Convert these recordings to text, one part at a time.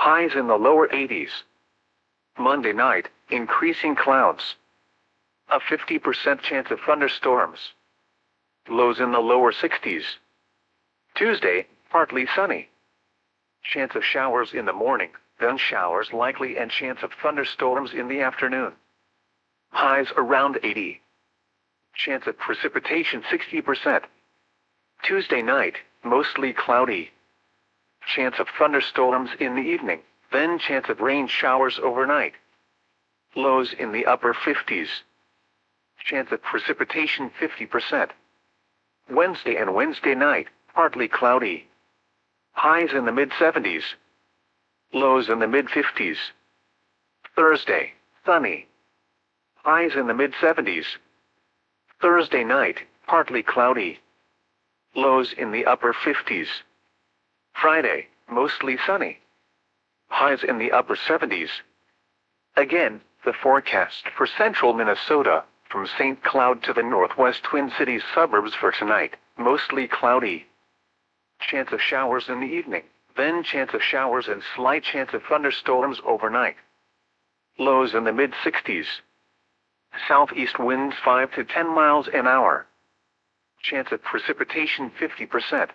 Highs in the lower 80s. Monday night, increasing clouds. A 50% chance of thunderstorms. Lows in the lower 60s. Tuesday, partly sunny. Chance of showers in the morning, then showers likely and chance of thunderstorms in the afternoon. Highs around 80. Chance of precipitation 60%. Tuesday night, mostly cloudy. Chance of thunderstorms in the evening, then chance of rain showers overnight. Lows in the upper 50s. Chance of precipitation 50%. Wednesday and Wednesday night, partly cloudy. Highs in the mid-70s. Lows in the mid-50s. Thursday, sunny. Highs in the mid-70s. Thursday night, partly cloudy. Lows in the upper 50s. Friday, mostly sunny. Highs in the upper 70s. Again, the forecast for central Minnesota, from St. Cloud to the northwest Twin Cities suburbs for tonight, mostly cloudy. Chance of showers in the evening, then chance of showers and slight chance of thunderstorms overnight. Lows in the mid-60s. Southeast winds 5 to 10 miles an hour. Chance of precipitation 50%.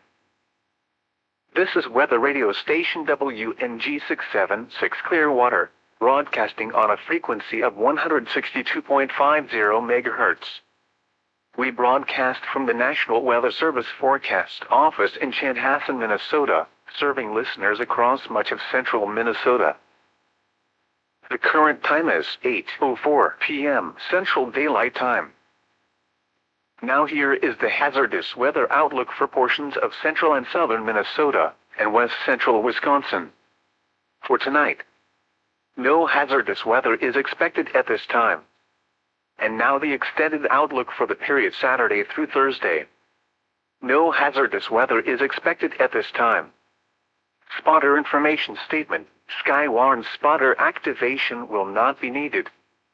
This is weather radio station WNG 676 Clearwater, broadcasting on a frequency of 162.50 MHz. We broadcast from the National Weather Service Forecast Office in Chanhassen, Minnesota, serving listeners across much of central Minnesota. The current time is 8:04 p.m. Central Daylight Time. Now here is the hazardous weather outlook for portions of central and southern Minnesota and west central Wisconsin. For tonight, no hazardous weather is expected at this time. And now the extended outlook for the period Saturday through Thursday. No hazardous weather is expected at this time. Spotter information statement: Skywarn spotter activation will not be needed.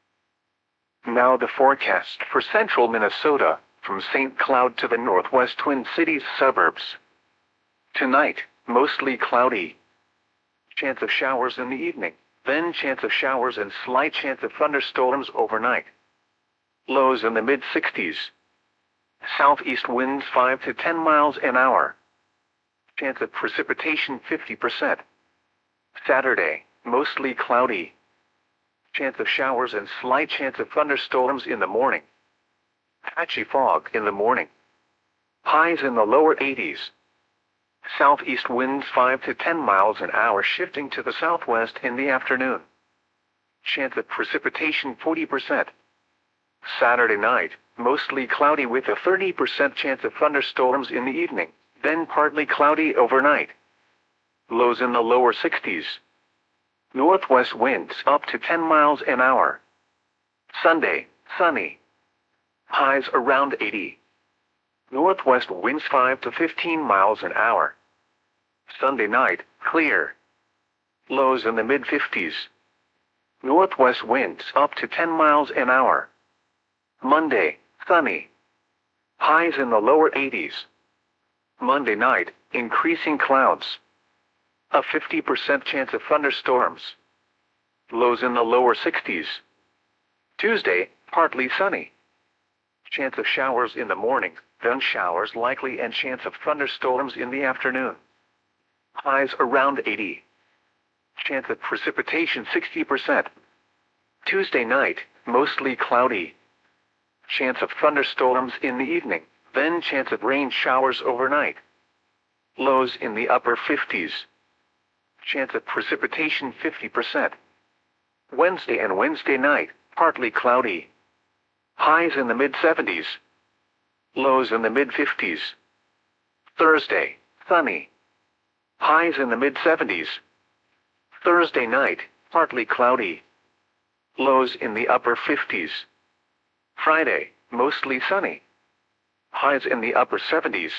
Now the forecast for central Minnesota, from St. Cloud to the northwest Twin Cities suburbs. Tonight, mostly cloudy. Chance of showers in the evening, then chance of showers and slight chance of thunderstorms overnight. Lows in the mid-60s. Southeast winds 5 to 10 miles an hour. Chance of precipitation 50%. Saturday, mostly cloudy. Chance of showers and slight chance of thunderstorms in the morning. Patchy fog in the morning. Highs in the lower 80s. Southeast winds 5 to 10 miles an hour shifting to the southwest in the afternoon. Chance of precipitation 40%. Saturday night, mostly cloudy with a 30% chance of thunderstorms in the evening, then partly cloudy overnight. Lows in the lower 60s. Northwest winds up to 10 miles an hour. Sunday, sunny. Highs around 80. Northwest winds 5 to 15 miles an hour. Sunday night, clear. Lows in the mid-50s. Northwest winds up to 10 miles an hour. Monday, sunny. Highs in the lower 80s. Monday night, increasing clouds. A 50% chance of thunderstorms. Lows in the lower 60s. Tuesday, partly sunny. Chance of showers in the morning, then showers likely and chance of thunderstorms in the afternoon. Highs around 80. Chance of precipitation 60%. Tuesday night, mostly cloudy. Chance of thunderstorms in the evening, then chance of rain showers overnight. Lows in the upper 50s. Chance of precipitation 50%. Wednesday and Wednesday night, partly cloudy. Highs in the mid-70s. Lows in the mid-50s. Thursday, sunny. Highs in the mid-70s. Thursday night, partly cloudy. Lows in the upper 50s. Friday, mostly sunny. Highs in the upper 70s.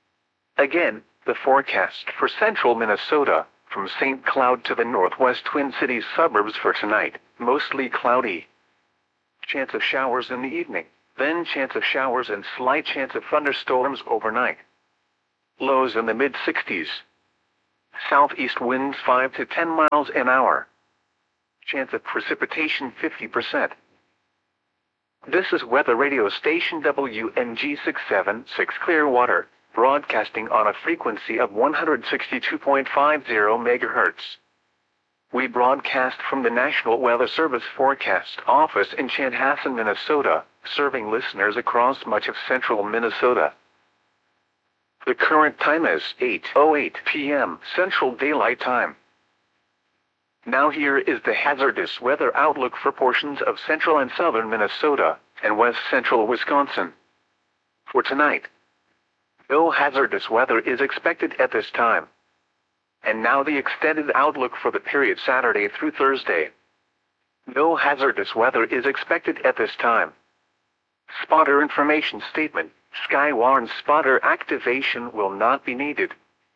Again, the forecast for central Minnesota, from St. Cloud to the northwest Twin Cities suburbs for tonight, mostly cloudy. Chance of showers in the evening, then chance of showers and slight chance of thunderstorms overnight. Lows in the mid-60s. Southeast winds 5 to 10 miles an hour. Chance of precipitation 50%. This is weather radio station WNG 676 Clearwater, broadcasting on a frequency of 162.50 MHz. We broadcast from the National Weather Service Forecast Office in Chanhassen, Minnesota, serving listeners across much of central Minnesota. The current time is 8:08 p.m. Central Daylight Time. Now here is the hazardous weather outlook for portions of central and southern Minnesota and west central Wisconsin. For tonight, no hazardous weather is expected at this time. And now the extended outlook for the period Saturday through Thursday. No hazardous weather is expected at this time. Spotter information statement: Skywarn spotter activation will not be needed.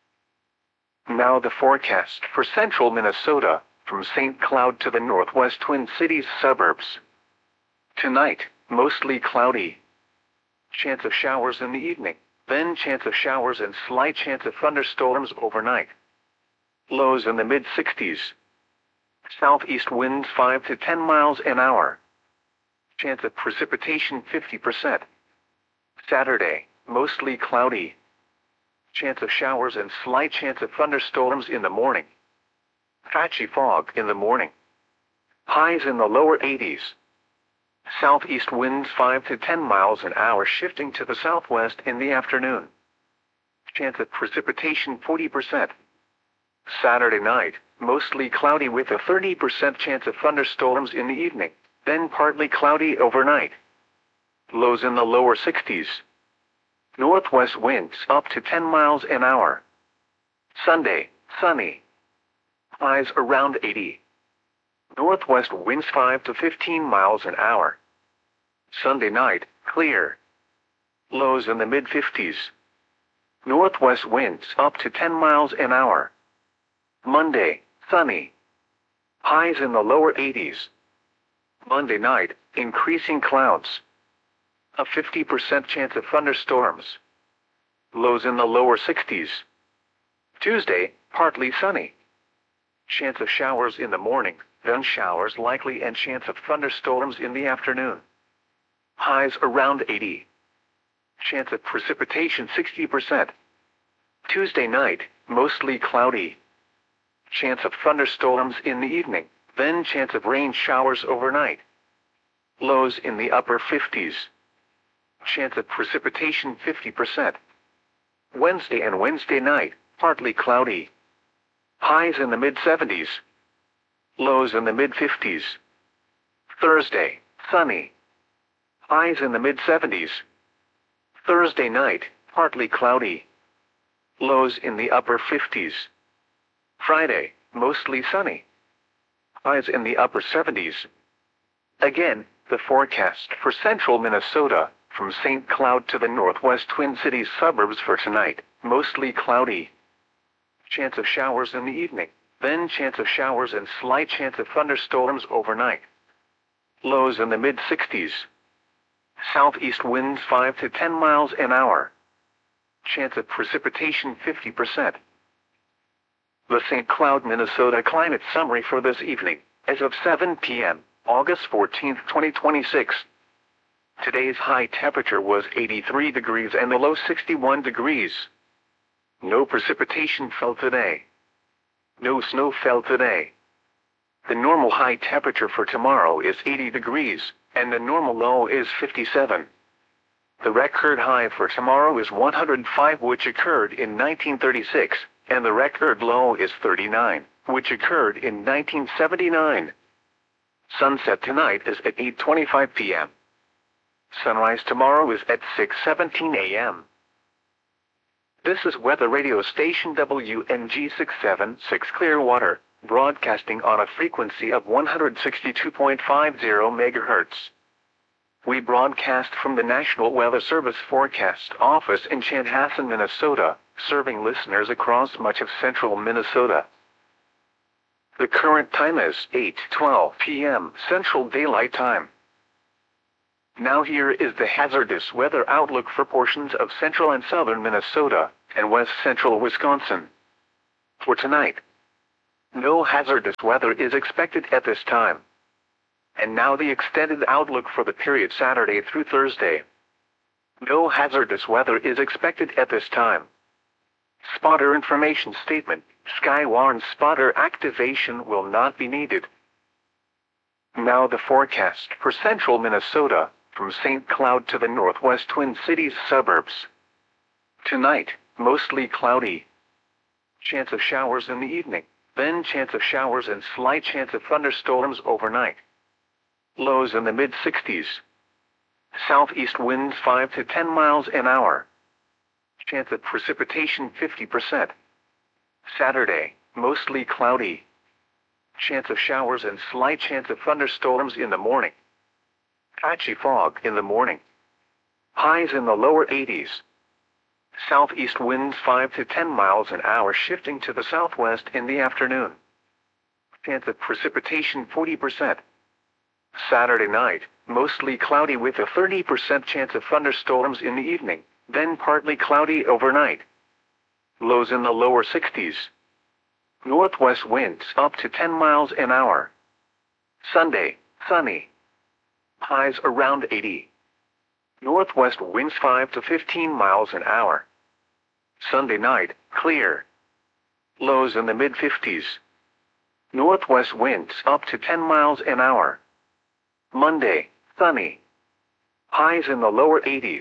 Now the forecast for central Minnesota, from St. Cloud to the northwest Twin Cities suburbs. Tonight, mostly cloudy. Chance of showers in the evening, then chance of showers and slight chance of thunderstorms overnight. Lows in the mid-60s. Southeast winds 5 to 10 miles an hour. Chance of precipitation 50%. Saturday, mostly cloudy. Chance of showers and slight chance of thunderstorms in the morning. Patchy fog in the morning. Highs in the lower 80s. Southeast winds 5 to 10 miles an hour shifting to the southwest in the afternoon. Chance of precipitation 40%. Saturday night, mostly cloudy with a 30% chance of thunderstorms in the evening, then partly cloudy overnight. Lows in the lower 60s. Northwest winds up to 10 miles an hour. Sunday, sunny. Highs around 80. Northwest winds 5 to 15 miles an hour. Sunday night, clear. Lows in the mid-50s. Northwest winds up to 10 miles an hour. Monday, sunny. Highs in the lower 80s. Monday night, increasing clouds. A 50% chance of thunderstorms. Lows in the lower 60s. Tuesday, partly sunny. Chance of showers in the morning, then showers likely and chance of thunderstorms in the afternoon. Highs around 80. Chance of precipitation 60%. Tuesday night, mostly cloudy. Chance of thunderstorms in the evening, then chance of rain showers overnight. Lows in the upper 50s. Chance of precipitation 50%. Wednesday and Wednesday night, partly cloudy. Highs in the mid-70s. Lows in the mid-50s. Thursday, sunny. Highs in the mid-70s. Thursday night, partly cloudy. Lows in the upper 50s. Friday, mostly sunny. Highs in the upper 70s. Again, the forecast for central Minnesota, from St. Cloud to the northwest Twin Cities suburbs for tonight, mostly cloudy. Chance of showers in the evening, then chance of showers and slight chance of thunderstorms overnight. Lows in the mid-60s. Southeast winds 5 to 10 miles an hour. Chance of precipitation 50%. The St. Cloud, Minnesota climate summary for this evening, as of 7 p.m., August 14, 2026. Today's high temperature was 83 degrees and the low 61 degrees. No precipitation fell today. No snow fell today. The normal high temperature for tomorrow is 80 degrees, and the normal low is 57. The record high for tomorrow is 105, which occurred in 1936, and the record low is 39, which occurred in 1979. Sunset tonight is at 8:25 p.m. Sunrise tomorrow is at 6:17 a.m. This is weather radio station WNG 676 Clearwater, broadcasting on a frequency of 162.50 MHz. We broadcast from the National Weather Service Forecast Office in Chanhassen, Minnesota, serving listeners across much of central Minnesota. The current time is 8:12 p.m. Central Daylight Time. Now here is the hazardous weather outlook for portions of central and southern Minnesota and west central Wisconsin. For tonight, no hazardous weather is expected at this time. And now the extended outlook for the period Saturday through Thursday. No hazardous weather is expected at this time. Spotter information statement. Skywarn spotter activation will not be needed. Now the forecast for central Minnesota, from St. Cloud to the northwest Twin Cities suburbs. Tonight, mostly cloudy. Chance of showers in the evening, then chance of showers and slight chance of thunderstorms overnight. Lows in the mid-60s. Southeast winds 5 to 10 miles an hour. Chance of precipitation 50%. Saturday, mostly cloudy. Chance of showers and slight chance of thunderstorms in the morning. Patchy fog in the morning. Highs in the lower 80s. Southeast winds 5 to 10 miles an hour shifting to the southwest in the afternoon. Chance of precipitation 40%. Saturday night, mostly cloudy with a 30% chance of thunderstorms in the evening, then partly cloudy overnight. Lows in the lower 60s. Northwest winds up to 10 miles an hour. Sunday, sunny. Highs around 80. Northwest winds 5 to 15 miles an hour. Sunday night, clear. Lows in the mid-50s. Northwest winds up to 10 miles an hour. Monday, sunny. Highs in the lower 80s.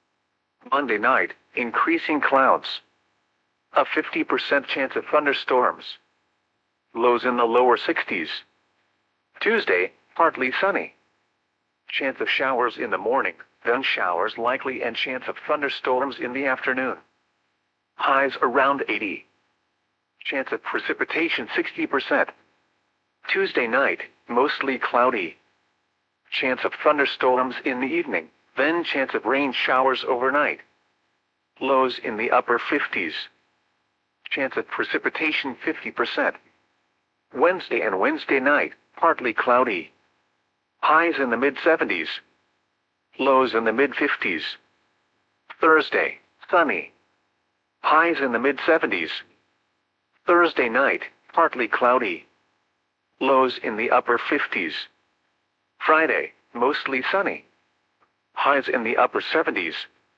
Monday night, increasing clouds. A 50% chance of thunderstorms. Lows in the lower 60s. Tuesday, partly sunny. Chance of showers in the morning, then showers likely and chance of thunderstorms in the afternoon. Highs around 80. Chance of precipitation 60%. Tuesday night, mostly cloudy. Chance of thunderstorms in the evening, then chance of rain showers overnight. Lows in the upper 50s. Chance of precipitation 50%. Wednesday and Wednesday night, partly cloudy. Highs in the mid-70s. Lows in the mid-50s. Thursday, sunny. Highs in the mid-70s. Thursday night, partly cloudy. Lows in the upper 50s. Friday, mostly sunny. Highs in the upper 70s.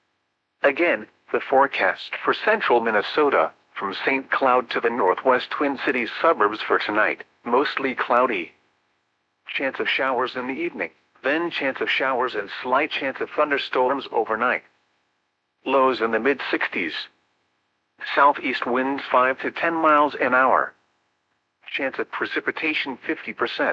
Again, the forecast for central Minnesota, from St. Cloud to the northwest Twin Cities suburbs for tonight, mostly cloudy. Chance of showers in the evening, then chance of showers and slight chance of thunderstorms overnight. Lows in the mid-60s. Southeast winds 5 to 10 miles an hour. Chance of precipitation 50%.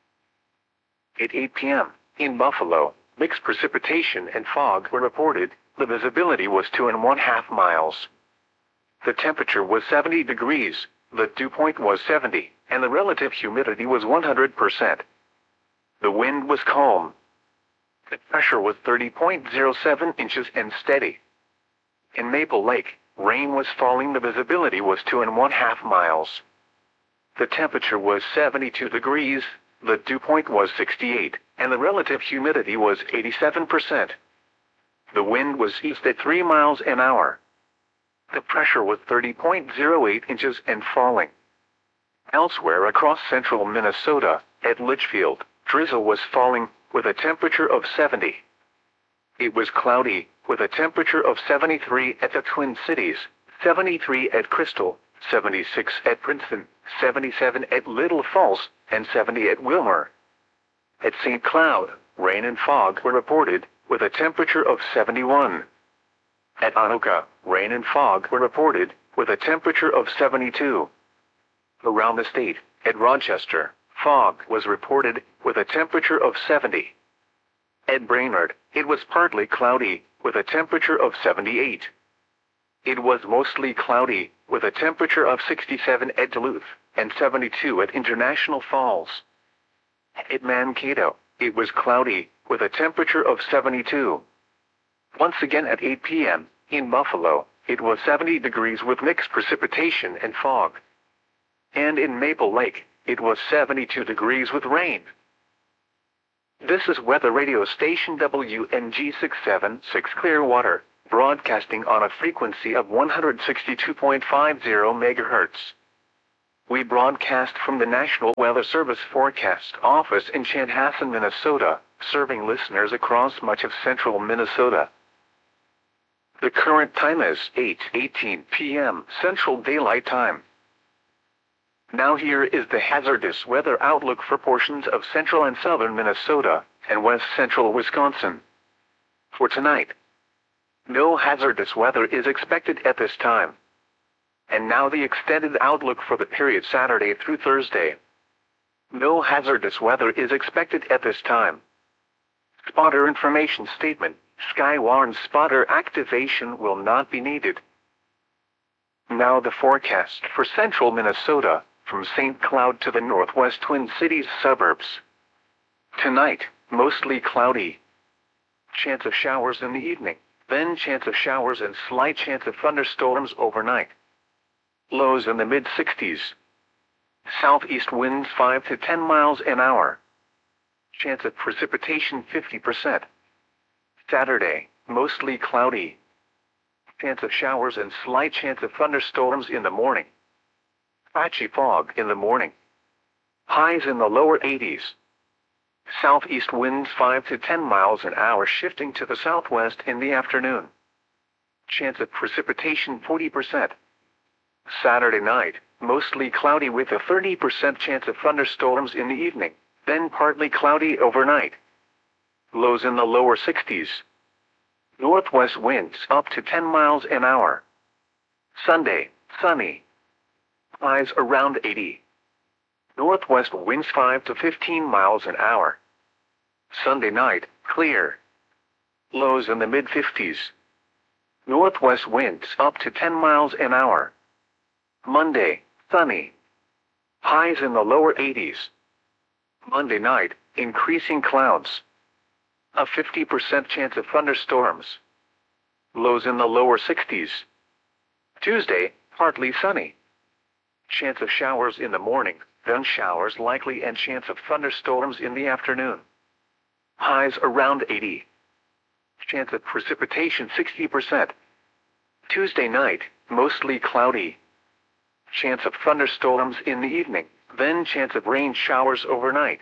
At 8 p.m., in Buffalo, mixed precipitation and fog were reported. The visibility was 2.5 miles. The temperature was 70 degrees, the dew point was 70, and the relative humidity was 100%. The wind was calm. The pressure was 30.07 inches and steady. In Maple Lake, rain was falling. The visibility was 2.5 miles. The temperature was 72 degrees, the dew point was 68, and the relative humidity was 87%. The wind was east at 3 miles an hour. The pressure was 30.08 inches and falling. Elsewhere across central Minnesota, at Litchfield, drizzle was falling, with a temperature of 70. It was cloudy, with a temperature of 73 at the Twin Cities, 73 at Crystal, 76 at Princeton, 77 at Little Falls, and 70 at Wilmer. At St. Cloud, rain and fog were reported, with a temperature of 71. At Anoka, rain and fog were reported, with a temperature of 72. Around the state, at Rochester, fog was reported, with a temperature of 70. At Brainerd, it was partly cloudy, with a temperature of 78. It was mostly cloudy, with a temperature of 67 at Duluth, and 72 at International Falls. At Mankato, it was cloudy, with a temperature of 72. Once again at 8 p.m., in Buffalo, it was 70 degrees with mixed precipitation and fog. And in Maple Lake, it was 72 degrees with rain. This is weather radio station WNG 676 Clearwater, broadcasting on a frequency of 162.50 MHz. We broadcast from the National Weather Service Forecast Office in Chanhassen, Minnesota, serving listeners across much of central Minnesota. The current time is 8:18 p.m. Central Daylight Time. Now here is the hazardous weather outlook for portions of central and southern Minnesota and west central Wisconsin. For tonight, no hazardous weather is expected at this time. And now the extended outlook for the period Saturday through Thursday. No hazardous weather is expected at this time. Spotter information statement. Sky warns spotter activation will not be needed. Now the forecast for central Minnesota, from St. Cloud to the northwest Twin Cities suburbs. Tonight, mostly cloudy. Chance of showers in the evening, then chance of showers and slight chance of thunderstorms overnight. Lows in the mid-60s. Southeast winds 5 to 10 miles an hour. Chance of precipitation 50%. Saturday, mostly cloudy. Chance of showers and slight chance of thunderstorms in the morning. Patchy fog in the morning. Highs in the lower 80s. Southeast winds 5 to 10 miles an hour shifting to the southwest in the afternoon. Chance of precipitation 40%. Saturday night, mostly cloudy with a 30% chance of thunderstorms in the evening, then partly cloudy overnight. Lows in the lower 60s. Northwest winds up to 10 miles an hour. Sunday, sunny. Highs around 80. Northwest winds 5 to 15 miles an hour. Sunday night, clear. Lows in the mid-50s. Northwest winds up to 10 miles an hour. Monday, sunny. Highs in the lower 80s. Monday night, increasing clouds. A 50% chance of thunderstorms. Lows in the lower 60s. Tuesday, partly sunny. Chance of showers in the morning, then showers likely and chance of thunderstorms in the afternoon. Highs around 80. Chance of precipitation 60%. Tuesday night, mostly cloudy. Chance of thunderstorms in the evening, then chance of rain showers overnight.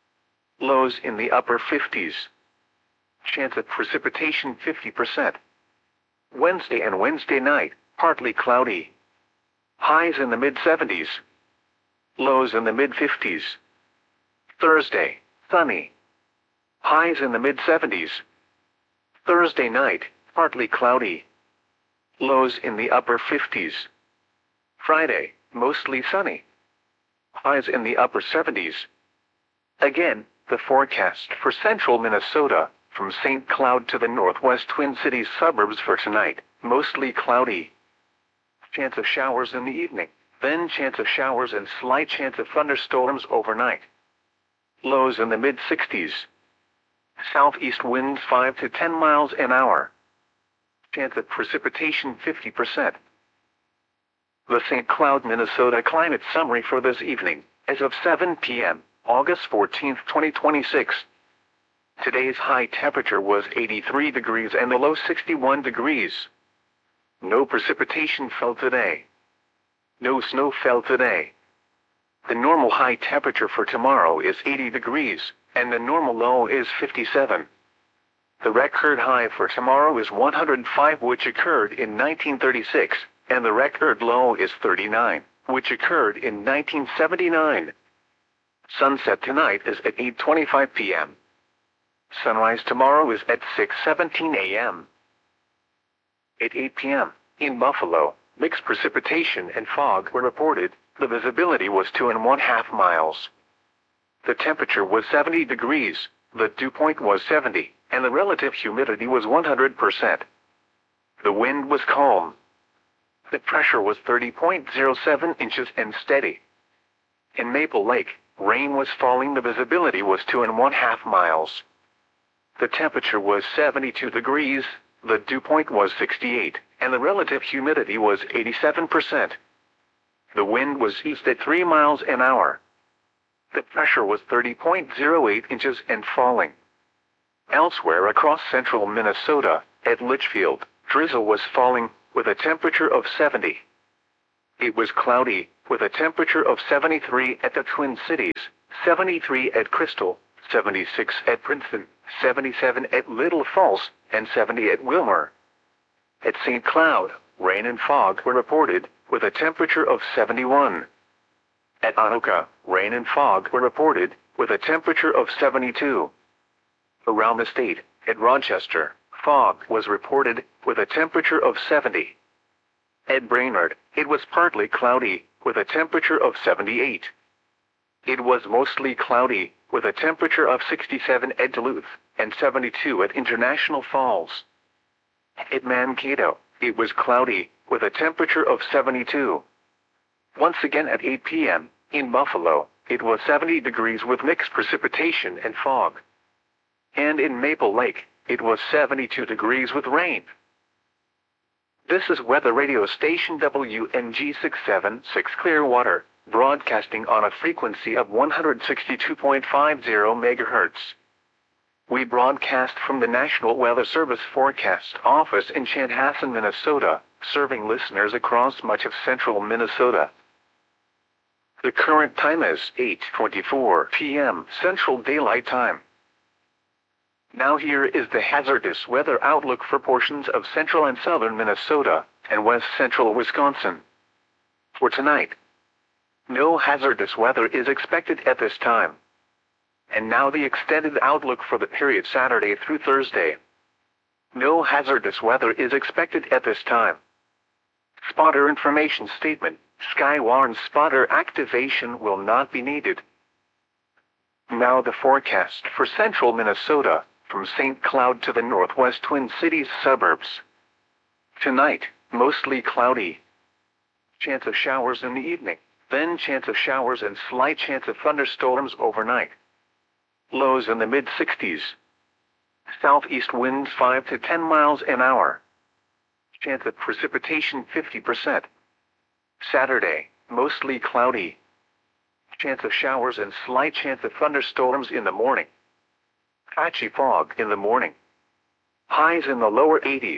Lows in the upper 50s. Chance of precipitation 50%. Wednesday and Wednesday night, partly cloudy. Highs in the mid-70s. Lows in the mid-50s. Thursday, sunny. Highs in the mid-70s. Thursday night, partly cloudy. Lows in the upper 50s. Friday, mostly sunny. Highs in the upper 70s. Again, the forecast for central Minnesota, from St. Cloud to the northwest Twin Cities suburbs for tonight, mostly cloudy. Chance of showers in the evening, then chance of showers and slight chance of thunderstorms overnight. Lows in the mid-60s. Southeast winds 5 to 10 miles an hour. Chance of precipitation 50%. The St. Cloud, Minnesota climate summary for this evening, as of 7 p.m., August 14, 2026. Today's high temperature was 83 degrees and the low 61 degrees. No precipitation fell today. No snow fell today. The normal high temperature for tomorrow is 80 degrees, and the normal low is 57. The record high for tomorrow is 105, which occurred in 1936, and the record low is 39, which occurred in 1979. Sunset tonight is at 8:25 p.m. Sunrise tomorrow is at 6:17 a.m. At 8 p.m., in Buffalo, mixed precipitation and fog were reported. The visibility was 2.5 miles. The temperature was 70 degrees, the dew point was 70, and the relative humidity was 100%. The wind was calm. The pressure was 30.07 inches and steady. In Maple Lake, rain was falling. The visibility was 2.5 miles. The temperature was 72 degrees, the dew point was 68, and the relative humidity was 87%. The wind was east at 3 miles an hour. The pressure was 30.08 inches and falling. Elsewhere across central Minnesota, at Litchfield, drizzle was falling, with a temperature of 70. It was cloudy, with a temperature of 73 at the Twin Cities, 73 at Crystal, 76 at Princeton, 77 at Little Falls, and 70 at Wilmer. At St. Cloud, rain and fog were reported, with a temperature of 71. At Anoka, rain and fog were reported, with a temperature of 72. Around the state, at Rochester, fog was reported, with a temperature of 70. At Brainerd, it was partly cloudy, with a temperature of 78. It was mostly cloudy, with a temperature of 67 at Duluth, and 72 at International Falls. At Mankato, it was cloudy, with a temperature of 72. Once again at 8 p.m., in Buffalo, it was 70 degrees with mixed precipitation and fog. And in Maple Lake, it was 72 degrees with rain. This is weather radio station WNG 676 Clearwater, broadcasting on a frequency of 162.50 MHz. We broadcast from the National Weather Service Forecast Office in Chanhassen, Minnesota, serving listeners across much of central Minnesota. The current time is 8:24 p.m. Central Daylight Time. Now here is the hazardous weather outlook for portions of central and southern Minnesota and west central Wisconsin. For tonight, no hazardous weather is expected at this time. And now the extended outlook for the period Saturday through Thursday. No hazardous weather is expected at this time. Spotter information statement: Skywarn spotter activation will not be needed. Now the forecast for central Minnesota, from St. Cloud to the northwest Twin Cities suburbs. Tonight, mostly cloudy. Chance of showers in the evening, then chance of showers and slight chance of thunderstorms overnight. Lows in the mid-60s. Southeast winds 5 to 10 miles an hour. Chance of precipitation 50%. Saturday, mostly cloudy. Chance of showers and slight chance of thunderstorms in the morning. Patchy fog in the morning. Highs in the lower 80s.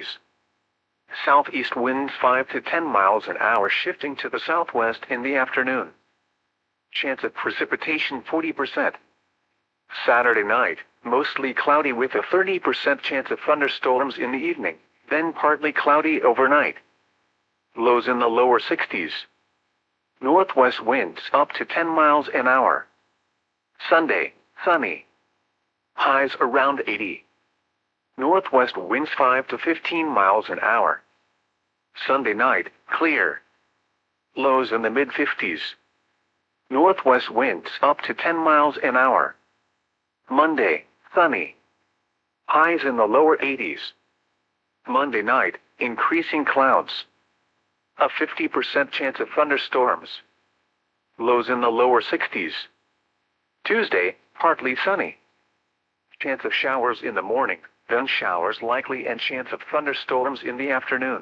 Southeast winds 5 to 10 miles an hour shifting to the southwest in the afternoon. Chance of precipitation 40%. Saturday night, mostly cloudy with a 30% chance of thunderstorms in the evening, then partly cloudy overnight. Lows in the lower 60s. Northwest winds up to 10 miles an hour. Sunday, sunny. Highs around 80. Northwest winds 5 to 15 miles an hour. Sunday night, clear. Lows in the mid-50s. Northwest winds up to 10 miles an hour. Monday, sunny. Highs in the lower 80s. Monday night, increasing clouds. A 50% chance of thunderstorms. Lows in the lower 60s. Tuesday, partly sunny. Chance of showers in the morning, then showers likely and chance of thunderstorms in the afternoon.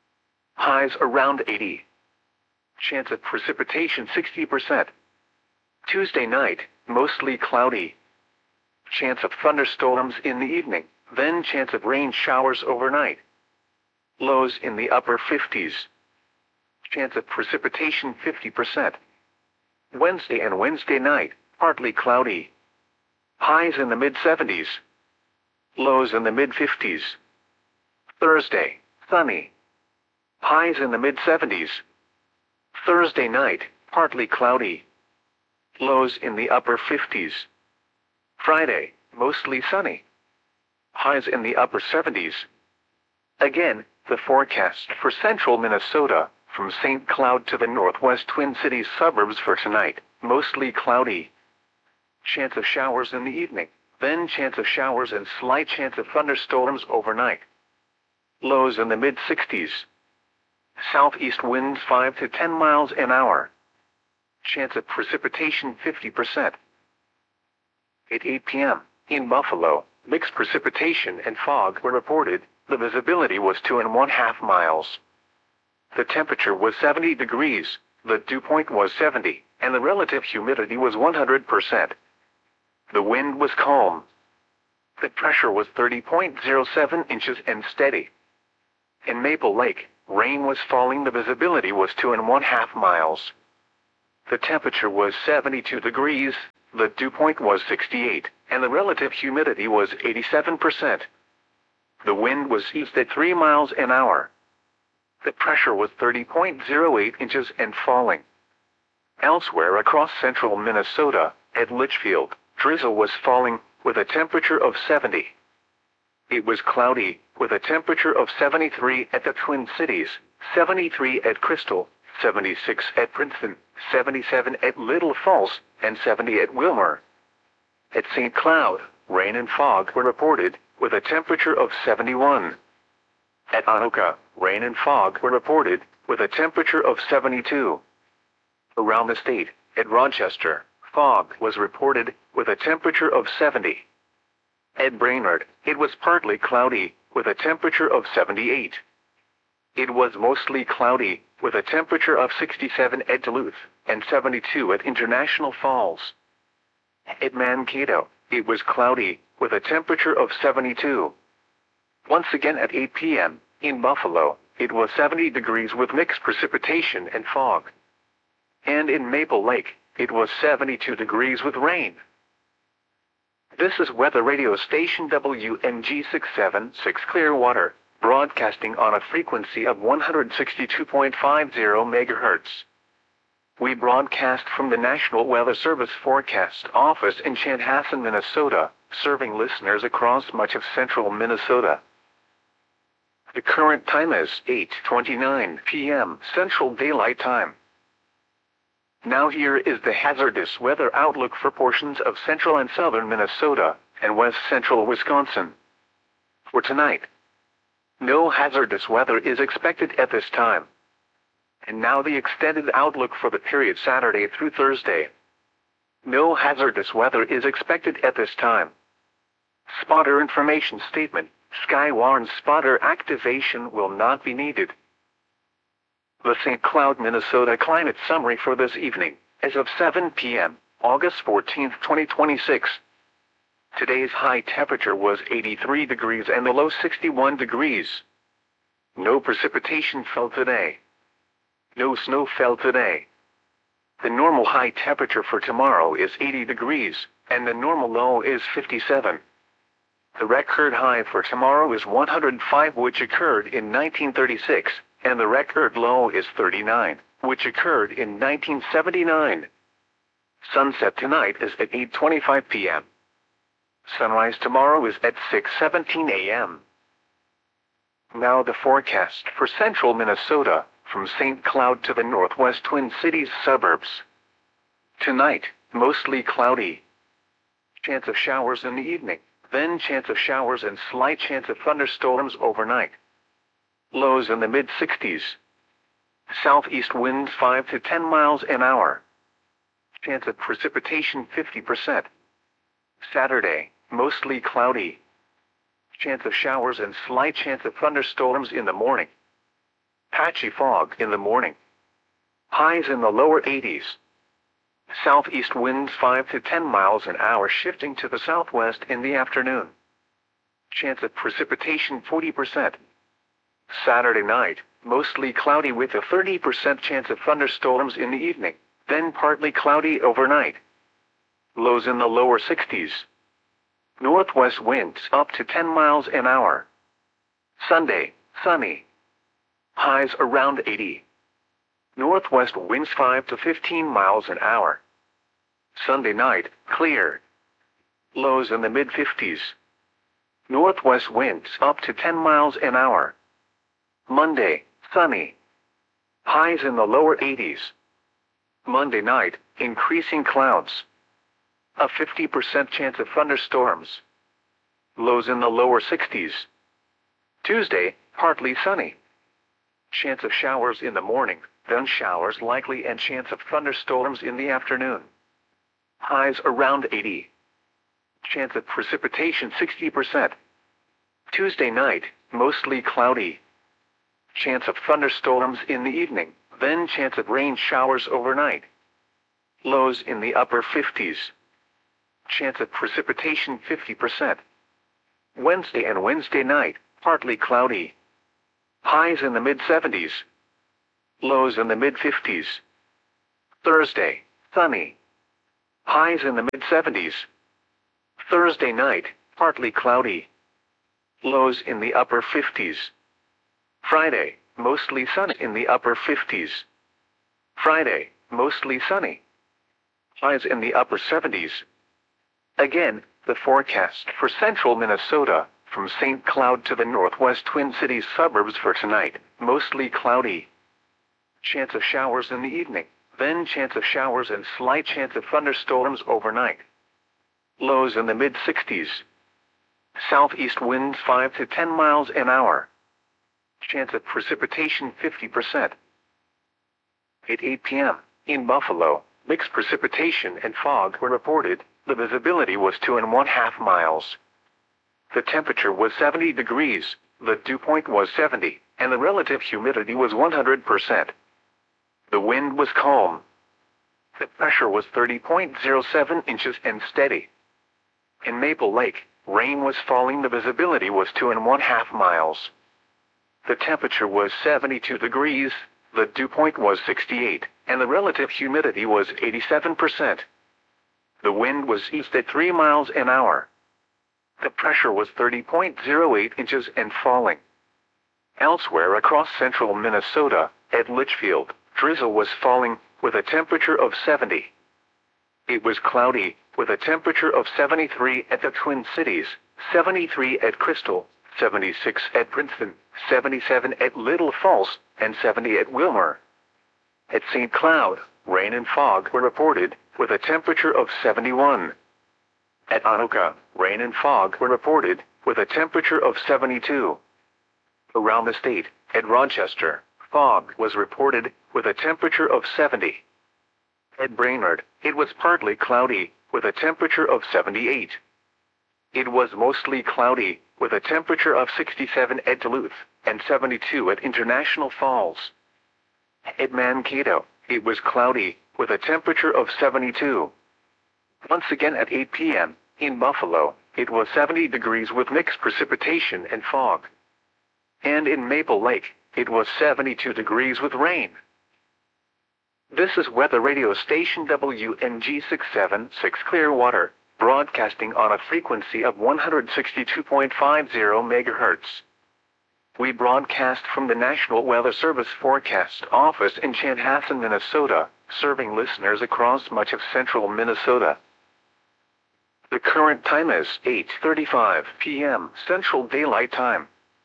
Highs around 80. Chance of precipitation 60%. Tuesday night, mostly cloudy. Chance of thunderstorms in the evening, then chance of rain showers overnight. Lows in the upper 50s. Chance of precipitation 50%. Wednesday and Wednesday night, partly cloudy. Highs in the mid-70s. Lows in the mid-50s. Thursday, sunny. Highs in the mid-70s. Thursday night, partly cloudy. Lows in the upper 50s. Friday, mostly sunny. Highs in the upper 70s. Again, the forecast for central Minnesota, from St. Cloud to the northwest Twin Cities suburbs for tonight, mostly cloudy. Chance of showers in the evening, then chance of showers and slight chance of thunderstorms overnight. Lows in the mid-60s. Southeast winds 5 to 10 miles an hour. Chance of precipitation 50%. At 8 p.m., in Buffalo, mixed precipitation and fog were reported. The visibility was 2.5 miles. The temperature was 70 degrees, the dew point was 70, and the relative humidity was 100%. The wind was calm. The pressure was 30.07 inches and steady. In Maple Lake, Rain was falling. The visibility was 2.5 miles. The temperature was 72 degrees, the dew point was 68, and the relative humidity was 87%. The wind was east at 3 miles an hour. The pressure was 30.08 inches and falling. Elsewhere across central Minnesota, at Litchfield, drizzle was falling, with a temperature of 70. It was cloudy, with a temperature of 73 at the Twin Cities, 73 at Crystal, 76 at Princeton, 77 at Little Falls, and 70 at Wilmer. At St. Cloud, rain and fog were reported, with a temperature of 71. At Anoka, rain and fog were reported, with a temperature of 72. Around the state, at Rochester, fog was reported, with a temperature of 70. At Brainerd, it was partly cloudy, with a temperature of 78. It was mostly cloudy, with a temperature of 67 at Duluth, and 72 at International Falls. At Mankato, it was cloudy, with a temperature of 72. Once again at 8 p.m., in Buffalo, it was 70 degrees with mixed precipitation and fog. And in Maple Lake, it was 72 degrees with rain. This is weather radio station WMG 676 Clearwater, broadcasting on a frequency of 162.50 MHz. We broadcast from the National Weather Service Forecast Office in Chanhassen, Minnesota, serving listeners across much of central Minnesota. The current time is 8:29 p.m. Central Daylight Time. Now here is the hazardous weather outlook for portions of central and southern Minnesota and west central Wisconsin. For tonight, no hazardous weather is expected at this time. And now the extended outlook for the period Saturday through Thursday. No hazardous weather is expected at this time. Spotter information statement: Skywarn spotter activation will not be needed. The St. Cloud, Minnesota climate summary for this evening, as of 7 p.m., August 14, 2026. Today's high temperature was 83 degrees and the low 61 degrees. No precipitation fell today. No snow fell today. The normal high temperature for tomorrow is 80 degrees, and the normal low is 57. The record high for tomorrow is 105, which occurred in 1936. And the record low is 39, which occurred in 1979. Sunset tonight is at 8:25 p.m. Sunrise tomorrow is at 6:17 a.m. Now the forecast for central Minnesota, from St. Cloud to the northwest Twin Cities suburbs. Tonight, mostly cloudy. Chance of showers in the evening, then chance of showers and slight chance of thunderstorms overnight. Lows in the mid-60s. Southeast winds 5 to 10 miles an hour. Chance of precipitation 50%. Saturday, mostly cloudy. Chance of showers and slight chance of thunderstorms in the morning. Patchy fog in the morning. Highs in the lower 80s. Southeast winds 5 to 10 miles an hour, shifting to the southwest in the afternoon. Chance of precipitation 40%. Saturday night, mostly cloudy with a 30% chance of thunderstorms in the evening, then partly cloudy overnight. Lows in the lower 60s. Northwest winds up to 10 miles an hour. Sunday, sunny. Highs around 80. Northwest winds 5 to 15 miles an hour. Sunday night, clear. Lows in the mid-50s. Northwest winds up to 10 miles an hour. Monday, sunny. Highs in the lower 80s. Monday night, increasing clouds. A 50% chance of thunderstorms. Lows in the lower 60s. Tuesday, partly sunny. Chance of showers in the morning, then showers likely and chance of thunderstorms in the afternoon. Highs around 80. Chance of precipitation 60%. Tuesday night, mostly cloudy. Chance of thunderstorms in the evening, then chance of rain showers overnight. Lows in the upper 50s. Chance of precipitation 50%. Wednesday and Wednesday night, partly cloudy. Highs in the mid-70s. Lows in the mid-50s. Thursday, sunny. Highs in the mid-70s. Thursday night, partly cloudy. Lows in the upper 50s. Friday, mostly sunny in the upper 50s. Friday, mostly sunny. Highs in the upper 70s. Again, the forecast for central Minnesota, from St. Cloud to the northwest Twin Cities suburbs for tonight, mostly cloudy. Chance of showers in the evening, then chance of showers and slight chance of thunderstorms overnight. Lows in the mid-60s. Southeast winds 5 to 10 miles an hour. Chance of precipitation 50%. At 8 p.m., in Buffalo, mixed precipitation and fog were reported. The visibility was 2.5 miles. The temperature was 70 degrees, the dew point was 70, and the relative humidity was 100%. The wind was calm. The pressure was 30.07 inches and steady. In Maple Lake, rain was falling. The visibility was 2.5 miles. The temperature was 72 degrees, the dew point was 68, and the relative humidity was 87%. The wind was east at 3 miles an hour. The pressure was 30.08 inches and falling. Elsewhere across central Minnesota, at Litchfield, drizzle was falling, with a temperature of 70. It was cloudy, with a temperature of 73 at the Twin Cities, 73 at Crystal, 76 at Princeton, 77 at Little Falls, and 70 at Wilmer. At St. Cloud, rain and fog were reported, with a temperature of 71. At Anoka, rain and fog were reported, with a temperature of 72. Around the state, at Rochester, fog was reported, with a temperature of 70. At Brainerd, it was partly cloudy, with a temperature of 78. It was mostly cloudy, with a temperature of 67 at Duluth, and 72 at International Falls. At Mankato, it was cloudy, with a temperature of 72. Once again at 8 p.m., in Buffalo, it was 70 degrees with mixed precipitation and fog. And in Maple Lake, it was 72 degrees with rain. This is weather radio station WNG 676 Clearwater, broadcasting on a frequency of 162.50 MHz. We broadcast from the National Weather Service Forecast Office in Chanhassen, Minnesota, serving listeners across much of central Minnesota. The current time is 8:35 p.m. Central Daylight Time.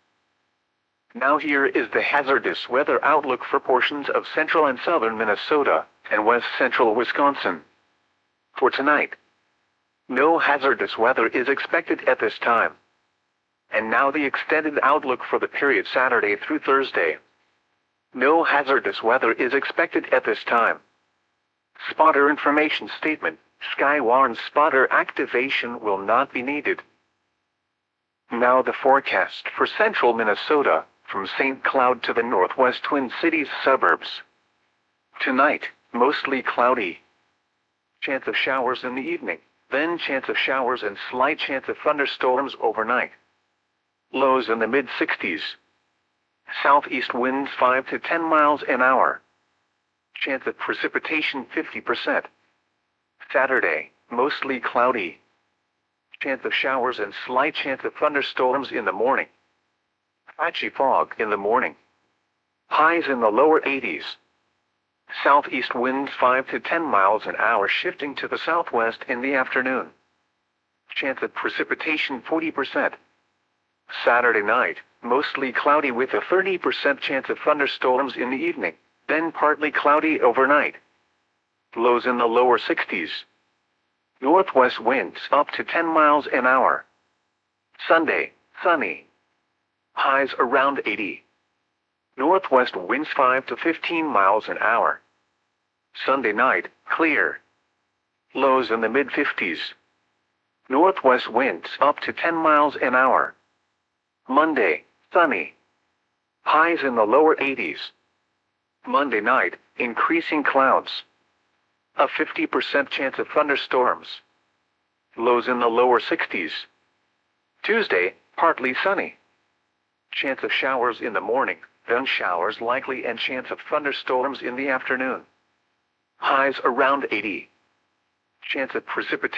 Now here is the hazardous weather outlook for portions of central and southern Minnesota and west central Wisconsin. For tonight, no hazardous weather is expected at this time. And now the extended outlook for the period Saturday through Thursday. No hazardous weather is expected at this time. Spotter information statement: Skywarn spotter activation will not be needed. Now the forecast for central Minnesota, from St. Cloud to the northwest Twin Cities suburbs. Tonight, mostly cloudy. Chance of showers in the evening, then chance of showers and slight chance of thunderstorms overnight. Lows in the mid-60s. Southeast winds 5 to 10 miles an hour. Chance of precipitation 50%. Saturday, mostly cloudy. Chance of showers and slight chance of thunderstorms in the morning. Patchy fog in the morning. Highs in the lower 80s. Southeast winds 5 to 10 miles an hour shifting to the southwest in the afternoon. Chance of precipitation 40%. Saturday night, mostly cloudy with a 30% chance of thunderstorms in the evening, then partly cloudy overnight. Lows in the lower 60s. Northwest winds up to 10 miles an hour. Sunday, sunny. Highs around 80. Northwest winds 5 to 15 miles an hour. Sunday night, clear. Lows in the mid-50s. Northwest winds up to 10 miles an hour. Monday, sunny. Highs in the lower 80s. Monday night, increasing clouds. A 50% chance of thunderstorms. Lows in the lower 60s. Tuesday, partly sunny. Chance of showers in the morning, then showers likely and chance of thunderstorms in the afternoon. Highs around 80. Chance of precipitation